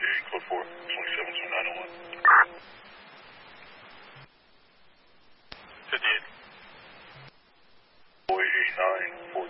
code 4, 27 to 901. 58. Boy 89,